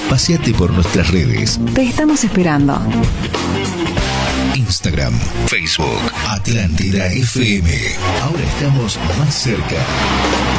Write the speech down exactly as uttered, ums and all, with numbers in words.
Paseate por nuestras redes. Te estamos esperando. Instagram, Facebook, Atlántida F M. Ahora estamos más cerca.